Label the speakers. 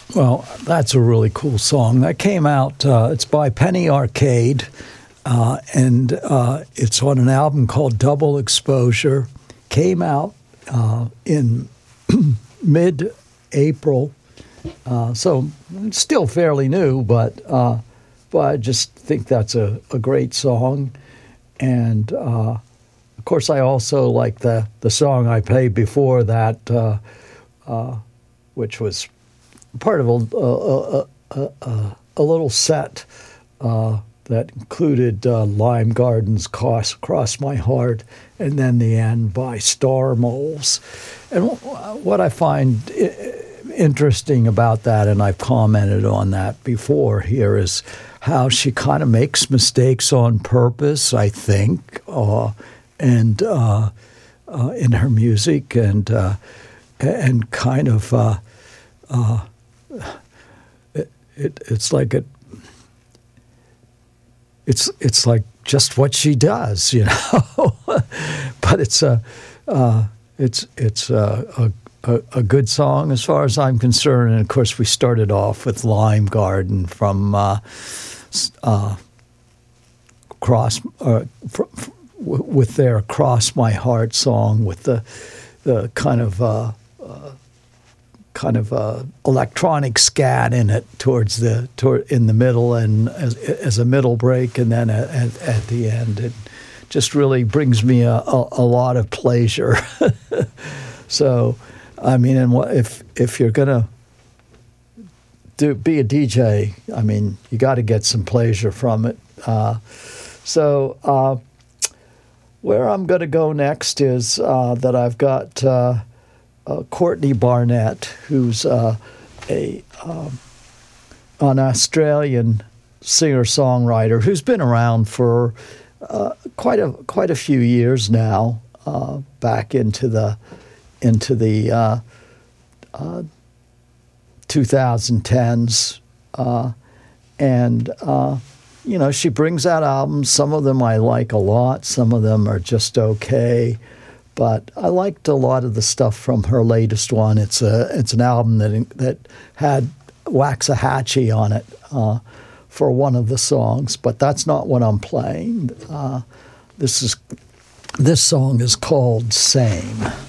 Speaker 1: Well, that's a really cool song. That came out, it's by Penny Arcade, and it's on an album called Double Exposure. Came out in mid-April, so it's still fairly new, but I just think that's a great song. And, of course, I also like the song I played before that, which was part of a little set that included Lime Gardens' Cross My Heart, and then the end by Star Moles. And what I find interesting about that, and I've commented on that before here, is how she kind of makes mistakes on purpose, I think, and in her music, and kind of it's like it's like just what she does, you know. But it's a good song as far as I'm concerned. And of course, we started off with Lime Garden from with their "Cross My Heart" song, with the kind of electronic scat in it in the middle, and as a middle break, and then at the end. It just really brings me a lot of pleasure. So, I mean, and if you're gonna be a DJ, I mean, you got to get some pleasure from it. So where I'm going to go next is that I've got Courtney Barnett, who's an Australian singer-songwriter who's been around for quite a few years now, back into the 2010s, and you know, she brings out albums. Some of them I like a lot. Some of them are just okay. But I liked a lot of the stuff from her latest one. It's an album that had Waxahachie on it for one of the songs, but that's not what I'm playing. This song is called "Same."